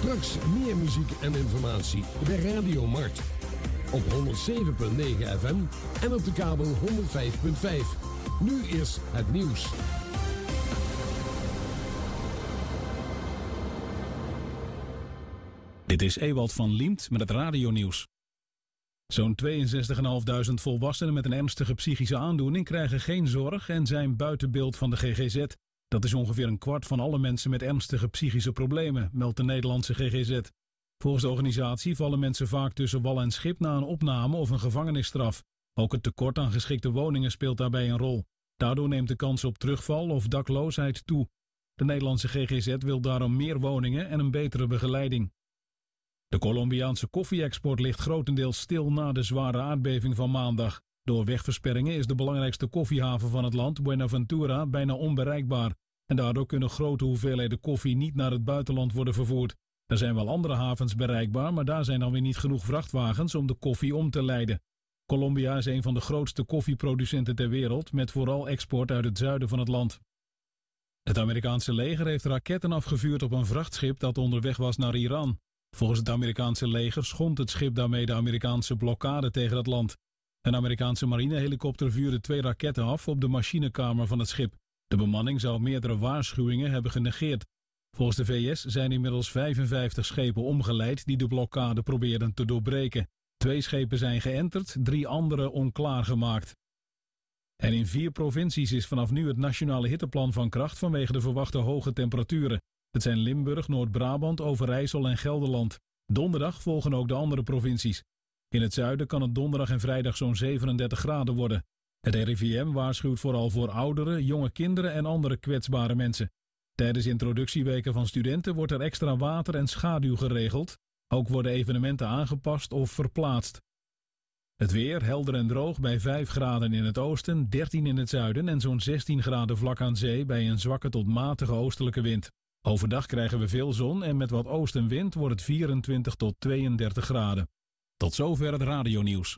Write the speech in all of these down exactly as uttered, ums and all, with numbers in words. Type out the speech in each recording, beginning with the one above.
Straks meer muziek en informatie bij Radio Mart. Op honderd zeven komma negen F M en op de kabel honderd vijf komma vijf. Nu eerst het nieuws. Dit is Ewald van Liemt met het radionieuws. Zo'n tweeënzestigduizend vijfhonderd volwassenen met een ernstige psychische aandoening krijgen geen zorg en zijn buiten beeld van de G G Z. Dat is ongeveer een kwart van alle mensen met ernstige psychische problemen, meldt de Nederlandse G G Z. Volgens de organisatie vallen mensen vaak tussen wal en schip na een opname of een gevangenisstraf. Ook het tekort aan geschikte woningen speelt daarbij een rol. Daardoor neemt de kans op terugval of dakloosheid toe. De Nederlandse G G Z wil daarom meer woningen en een betere begeleiding. De Colombiaanse koffie-export ligt grotendeels stil na de zware aardbeving van maandag. Door wegversperringen is de belangrijkste koffiehaven van het land, Buenaventura, bijna onbereikbaar. En daardoor kunnen grote hoeveelheden koffie niet naar het buitenland worden vervoerd. Er zijn wel andere havens bereikbaar, maar daar zijn dan weer niet genoeg vrachtwagens om de koffie om te leiden. Colombia is een van de grootste koffieproducenten ter wereld, met vooral export uit het zuiden van het land. Het Amerikaanse leger heeft raketten afgevuurd op een vrachtschip dat onderweg was naar Iran. Volgens het Amerikaanse leger schond het schip daarmee de Amerikaanse blokkade tegen het land. Een Amerikaanse marinehelikopter vuurde twee raketten af op de machinekamer van het schip. De bemanning zou meerdere waarschuwingen hebben genegeerd. Volgens de V S zijn inmiddels vijfenvijftig schepen omgeleid die de blokkade probeerden te doorbreken. Twee schepen zijn geënterd, drie andere onklaar gemaakt. En in vier provincies is vanaf nu het nationale hitteplan van kracht vanwege de verwachte hoge temperaturen. Het zijn Limburg, Noord-Brabant, Overijssel en Gelderland. Donderdag volgen ook de andere provincies. In het zuiden kan het donderdag en vrijdag zo'n zevenendertig graden worden. Het R I V M waarschuwt vooral voor ouderen, jonge kinderen en andere kwetsbare mensen. Tijdens introductieweken van studenten wordt er extra water en schaduw geregeld. Ook worden evenementen aangepast of verplaatst. Het weer helder en droog bij vijf graden in het oosten, dertien in het zuiden en zo'n zestien graden vlak aan zee bij een zwakke tot matige oostelijke wind. Overdag krijgen we veel zon en met wat oostenwind wordt het vierentwintig tot tweeëndertig graden. Tot zover het radionieuws.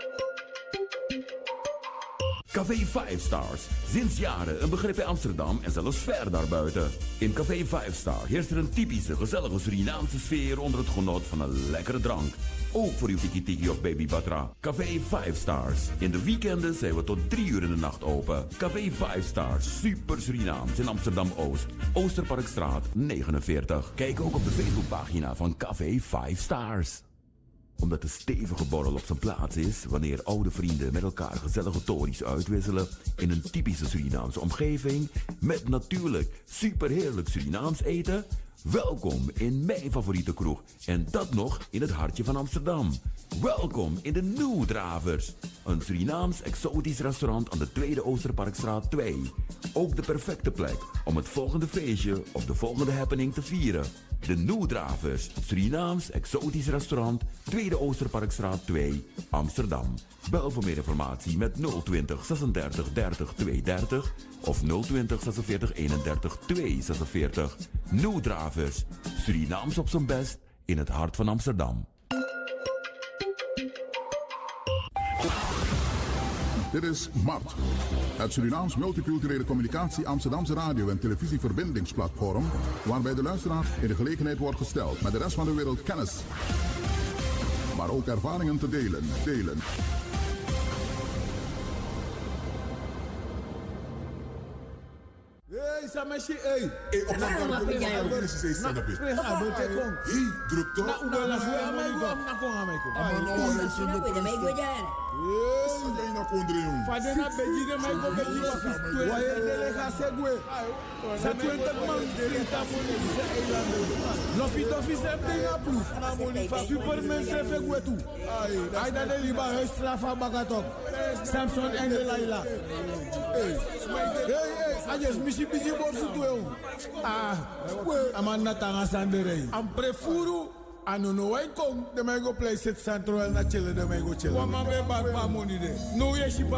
Café vijf Stars. Sinds jaren een begrip in Amsterdam en zelfs ver daarbuiten. In Café vijf Star heerst er een typische, gezellige Surinaamse sfeer onder het genot van een lekkere drank. Ook voor uw tiki-tiki of baby batra. Café vijf Stars. In de weekenden zijn we tot drie uur in de nacht open. Café vijf Stars. Super Surinaams in Amsterdam-Oost. Oosterparkstraat negenenveertig. Kijk ook op de Facebookpagina van Café vijf Stars. Omdat de stevige borrel op zijn plaats is wanneer oude vrienden met elkaar gezellige tories uitwisselen in een typische Surinaamse omgeving met natuurlijk superheerlijk Surinaams eten. Welkom in mijn favoriete kroeg en dat nog in het hartje van Amsterdam. Welkom in de Nieuwdravers, een Surinaams exotisch restaurant aan de Tweede Oosterparkstraat twee. Ook de perfecte plek om het volgende feestje of de volgende happening te vieren. De Nieuwdravers, Surinaams exotisch restaurant, Tweede Oosterparkstraat twee, Amsterdam. Bel voor meer informatie met nul twintig zesendertig dertig tweehonderddertig of nul twintig zesenveertig eenendertig tweehonderdzesenveertig. Nieuwdravers, Surinaams op zijn best in het hart van Amsterdam. Dit is Mart, het Surinaams multiculturele communicatie Amsterdamse radio- en televisieverbindingsplatform, waarbij de luisteraar in de gelegenheid wordt gesteld met de rest van de wereld kennis, maar ook ervaringen te delen. delen. Hey, Samashi, hey. Hey, op naar de boek. Waar is hij staan op je? Hey, druk toch? Na una la fue amaigo, am na kon amaigo. Ama no, hij is in de Yes. Hij na kondre jong. Fade na beji de maigo beji wa fistwe. Wa yerde le ga segwe. Sa twente man frita moni se eilande. Lo fito fisem de ya plus. Superman se fe gwe tu. Ay da de liba hesla fa bagatok. Samson en de Laila. Hey, hey, hey. Ajes misi biji borsu tu yo. Ah, amana tanga sandere. Am prefuru anu no wai kong de maigo place centro el na chile de maigo chile. Wa ma be ba money de. No ye